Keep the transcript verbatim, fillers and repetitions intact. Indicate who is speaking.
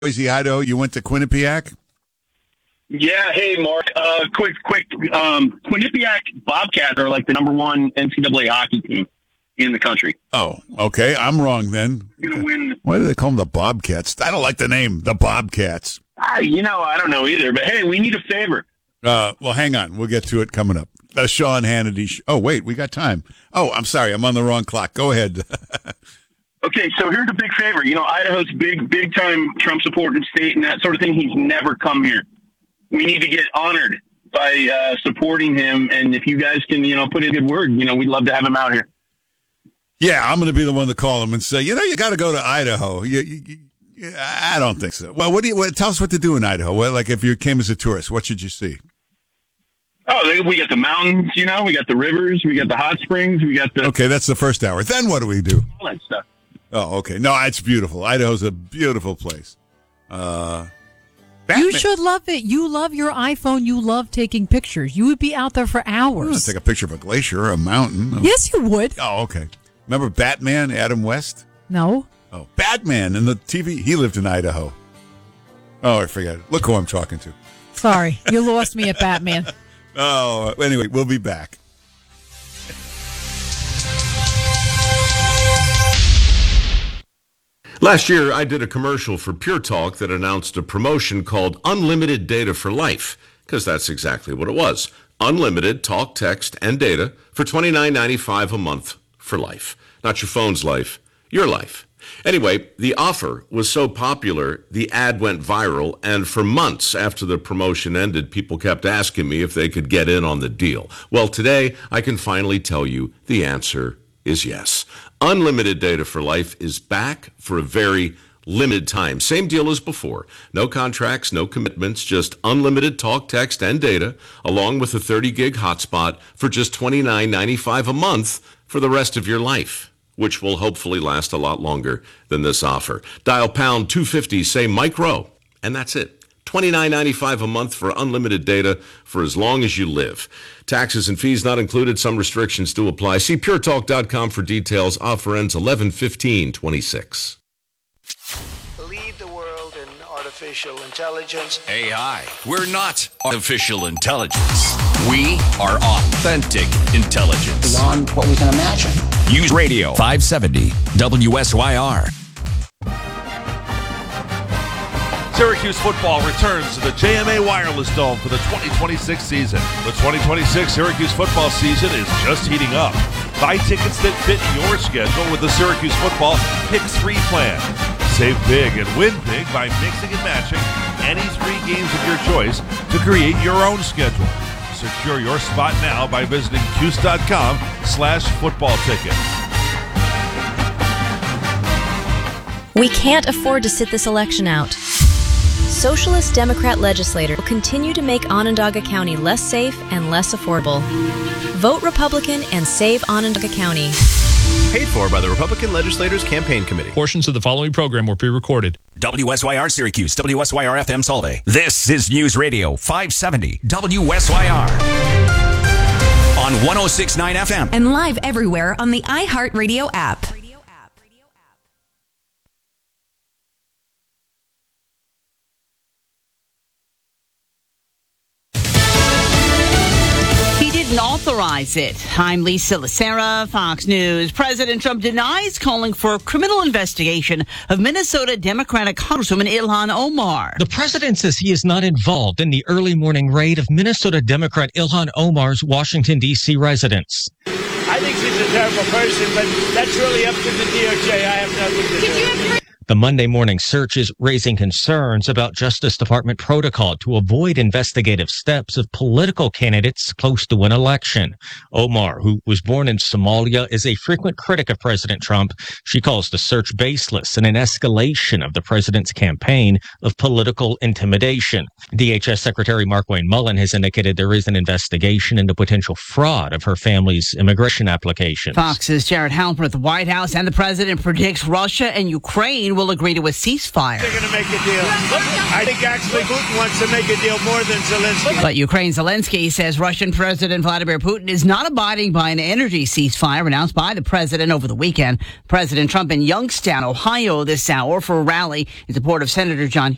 Speaker 1: Boise, Idaho. You went to Quinnipiac?
Speaker 2: Yeah. Hey, Mark. Uh, quick, quick. Um, Quinnipiac Bobcats are like the number one N C double A hockey team in the country.
Speaker 1: Oh, okay. I'm wrong then.
Speaker 2: You're gonna win.
Speaker 1: Why do they call them the Bobcats? I don't like the name, the Bobcats.
Speaker 2: I, you know, I don't know either. But hey, we need a favor.
Speaker 1: Uh, well, hang on. We'll get to it coming up. The Sean Hannity. Sh- oh, wait, we got time. Oh, I'm sorry. I'm on the wrong clock. Go ahead.
Speaker 2: Okay, so here's a big favor. You know, Idaho's big, big time Trump supporting state and that sort of thing. He's never come here. We need to get honored by uh, supporting him. And if you guys can, you know, put in a good word, you know, we'd love to have him out here.
Speaker 1: Yeah, I'm going to be the one to call him and say, you know, you got to go to Idaho. You, you, you, I don't think so. Well, what do you what, tell us what to do in Idaho? Well, like if you came as a tourist, what should you see?
Speaker 2: Oh, we got the mountains, you know, we got the rivers, we got the hot springs, we got the...
Speaker 1: Okay, that's the first hour. Then what do we do?
Speaker 2: All that stuff.
Speaker 1: Oh, okay. No, it's beautiful. Idaho's a beautiful place. Uh,
Speaker 3: you should love it. You love your iPhone. You love taking pictures. You would be out there for hours.
Speaker 1: Take a picture of a glacier or a mountain.
Speaker 3: Yes, you would.
Speaker 1: Oh, okay. Remember Batman, Adam West?
Speaker 3: No.
Speaker 1: Oh, Batman in the T V. He lived in Idaho. Oh, I forget it. Look who I'm talking to.
Speaker 3: Sorry. You lost me at Batman.
Speaker 1: Oh, anyway, we'll be back.
Speaker 4: Last year, I did a commercial for Pure Talk that announced a promotion called Unlimited Data for Life, because that's exactly what it was. Unlimited talk, text, and data for twenty-nine ninety-five a month for life. Not your phone's life, your life. Anyway, the offer was so popular, the ad went viral, and for months after the promotion ended, people kept asking me if they could get in on the deal. Well, today, I can finally tell you the answer is yes. Unlimited Data for Life is back for a very limited time. Same deal as before. No contracts, no commitments, just unlimited talk, text, and data, along with a thirty gig hotspot for just twenty-nine ninety-five a month for the rest of your life, which will hopefully last a lot longer than this offer. Dial pound two fifty, say Mike Rowe, and that's it. twenty-nine ninety-five a month for unlimited data for as long as you live. Taxes and fees not included. Some restrictions do apply. See pure talk dot com for details. Offer ends eleven fifteen twenty-six.
Speaker 5: Lead the world in artificial intelligence.
Speaker 6: A I. We're not artificial intelligence. We are authentic intelligence.
Speaker 7: Beyond what we can imagine.
Speaker 6: Use Radio five seventy W S Y R.
Speaker 8: Syracuse football returns to the J M A Wireless Dome for the twenty twenty-six season. The twenty twenty-six Syracuse football season is just heating up. Buy tickets that fit your schedule with the Syracuse football Pick three plan. Save big and win big by mixing and matching any three games of your choice to create your own schedule. Secure your spot now by visiting cuse dot com slash football tickets.
Speaker 9: We can't afford to sit this election out. Socialist Democrat legislators will continue to make Onondaga County less safe and less affordable. Vote Republican and save Onondaga County.
Speaker 10: Paid for by the Republican Legislators Campaign Committee.
Speaker 11: Portions of the following program were pre-recorded.
Speaker 6: W S Y R Syracuse, W S Y R F M Solvay. This is News Radio five seventy W S Y R. On one oh six point nine F M.
Speaker 12: And live everywhere on the iHeartRadio app.
Speaker 13: Authorize it. I'm Lisa Lacera, Fox News. President Trump denies calling for a criminal investigation of Minnesota Democratic Congresswoman Ilhan Omar.
Speaker 14: The president says he is not involved in the early morning raid of Minnesota Democrat Ilhan Omar's Washington, D C residence.
Speaker 15: I think she's a terrible person, but that's really up to the D O J. I have nothing to do.
Speaker 14: The Monday morning search is raising concerns about Justice Department protocol to avoid investigative steps of political candidates close to an election. Omar, who was born in Somalia, is a frequent critic of President Trump. She calls the search baseless and an escalation of the president's campaign of political intimidation. D H S Secretary Markwayne Mullin has indicated there is an investigation into potential fraud of her family's immigration applications.
Speaker 13: Fox's Jared Halpern at the White House, and the president predicts Russia and Ukraine will agree to a ceasefire.
Speaker 15: They're going to make a deal. I think actually Putin wants to make a deal more than Zelensky.
Speaker 13: But Ukraine's Zelensky says Russian President Vladimir Putin is not abiding by an energy ceasefire announced by the president over the weekend. President Trump in Youngstown, Ohio this hour for a rally in support of Senator John